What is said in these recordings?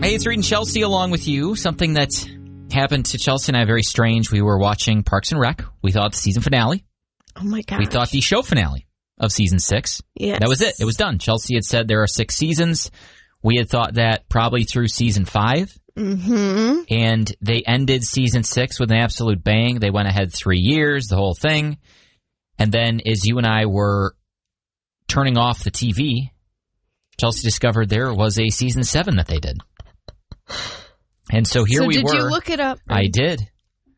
Hey, it's Reed and Chelsea along with you. Something that happened to Chelsea and I very strange. We were watching Parks and Rec. We thought the season finale. Oh, my gosh. We thought the show finale of season 6. Yes. That was it. It was done. Chelsea had said there are 6 seasons. We had thought that probably through season 5. Mm-hmm. And they ended season 6 with an absolute bang. They went ahead 3 years, the whole thing. And then as you and I were turning off the TV, Chelsea discovered there was a season 7 that they did. And so here we were. Did you look it up? I did.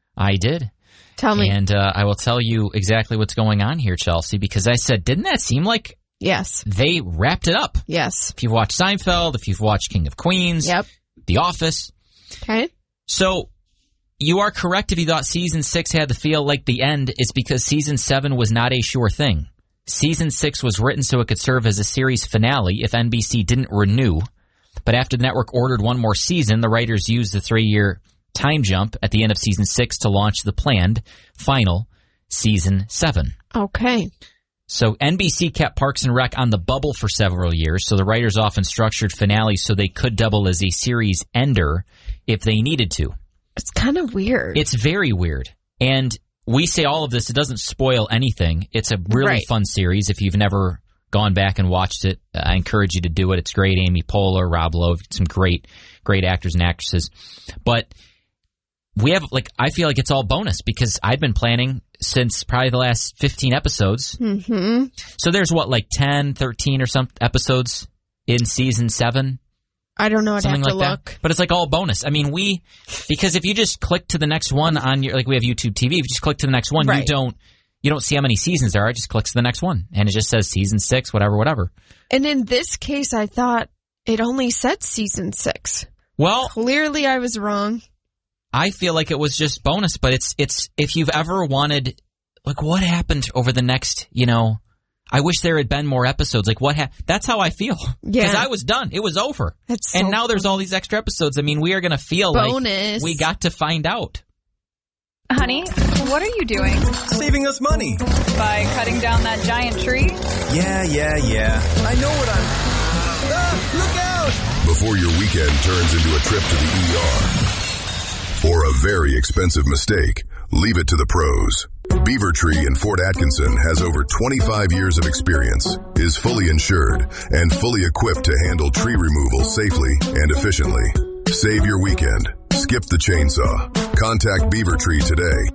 Tell me. And I will tell you exactly what's going on here, Chelsea, because I said, didn't that seem like yes, they wrapped it up? Yes. If you've watched Seinfeld, if you've watched King of Queens, yep, The Office. Okay. So you are correct if you thought season 6 had the feel like the end. It's because season 7 was not a sure thing. Season 6 was written so it could serve as a series finale if NBC didn't renew. But after the network ordered one more season, the writers used the 3-year time jump at the end of season 6 to launch the planned final season 7. Okay. So NBC kept Parks and Rec on the bubble for several years, so the writers often structured finales so they could double as a series ender if they needed to. It's kind of weird. It's very weird. And we say all of this, it doesn't spoil anything. It's a really fun series. If you've never gone back and watched it, I encourage you to do it. It's great. Amy Poehler, Rob Lowe, some great actors and actresses. But we have, I feel like it's all bonus because I've been planning since probably the last 15 episodes. Mm-hmm. So there's 10, 13 or some episodes in season 7. I don't know. I'd have to look. That. But it's all bonus. I mean, because if you just click to the next one on your, we have YouTube TV, if you just click to the next one, you don't see how many seasons there are. It just clicks to the next one. And it just says season 6, whatever. And in this case, I thought it only said season 6. Well, clearly I was wrong. I feel like it was just bonus, but it's if you've ever wanted, what happened over the next, I wish there had been more episodes. That's how I feel. Yeah. Because I was done. It was over. And now there's all these extra episodes. I mean, we are going to feel bonus. Like we got to find out. Honey, what are you doing? Saving us money. By cutting down that giant tree? Yeah. I know what look out! Before your weekend turns into a trip to the ER. Or a very expensive mistake, leave it to the pros. Beaver Tree in Fort Atkinson has over 25 years of experience, is fully insured, and fully equipped to handle tree removal safely and efficiently. Save your weekend. Skip the chainsaw. Contact Beaver Tree today.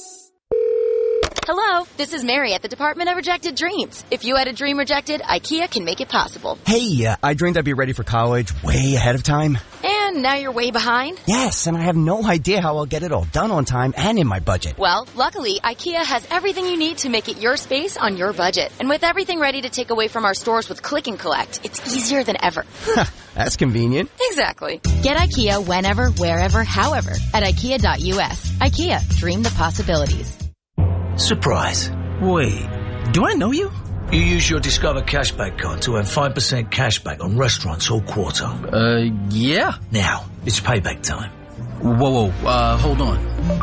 Hello, this is Mary at the Department of Rejected Dreams. If you had a dream rejected, IKEA can make it possible. Hey, I dreamed I'd be ready for college way ahead of time. And now you're way behind? Yes, and I have no idea how I'll get it all done on time and in my budget. Well, luckily, IKEA has everything you need to make it your space on your budget. And with everything ready to take away from our stores with Click and Collect, it's easier than ever. That's convenient. Exactly. Get IKEA whenever, wherever, however at IKEA.us. IKEA, dream the possibilities. Surprise. Wait, do I know you? You use your Discover Cashback card to earn 5% cashback on restaurants all quarter. Yeah. Now, it's payback time. Whoa, hold on.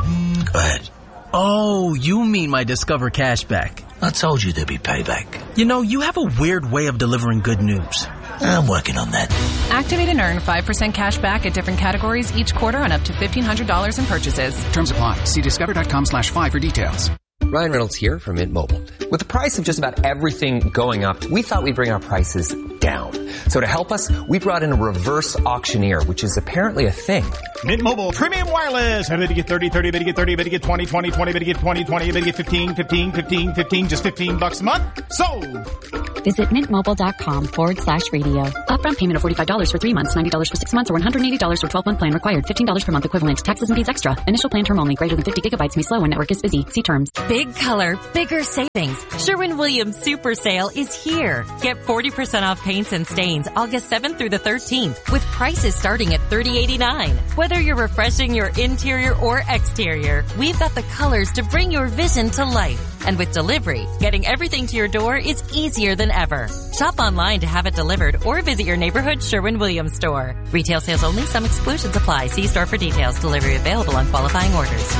Go ahead. Oh, you mean my Discover Cashback. I told you there'd be payback. You have a weird way of delivering good news. I'm working on that. Activate and earn 5% cash back at different categories each quarter on up to $1,500 in purchases. Terms apply. See discover.com/5 for details. Ryan Reynolds here from Mint Mobile. With the price of just about everything going up, we thought we'd bring our prices down. So to help us, we brought in a reverse auctioneer, which is apparently a thing. Mint Mobile Premium Wireless. How did you get 30, 30, bet you get 30, bet you get 20, 20, 20, bet you get 20, 20, bet you get 15, 15, 15, 15, just $15 a month? Sold! Visit mintmobile.com/radio. Upfront payment of $45 for 3 months, $90 for 6 months, or $180 for 12-month plan required. $15 per month equivalent. Taxes and fees extra. Initial plan term only. Greater than 50 gigabytes may slow when network is busy. See terms. Big color, bigger savings. Sherwin-Williams Super Sale is here. Get 40% off paints and stains August 7th through the 13th with prices starting at $30.89. Whether you're refreshing your interior or exterior, we've got the colors to bring your vision to life. And with delivery, getting everything to your door is easier than ever. Shop online to have it delivered or visit your neighborhood Sherwin-Williams store. Retail sales only. Some exclusions apply. See store for details. Delivery available on qualifying orders.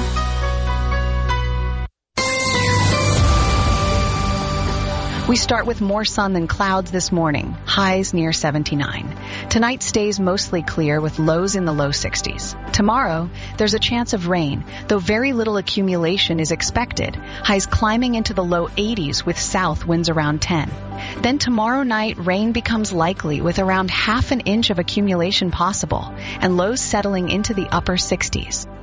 We start with more sun than clouds this morning, highs near 79. Tonight stays mostly clear with lows in the low 60s. Tomorrow, there's a chance of rain, though very little accumulation is expected. Highs climbing into the low 80s with south winds around 10. Then tomorrow night, rain becomes likely with around half an inch of accumulation possible, and lows settling into the upper 60s.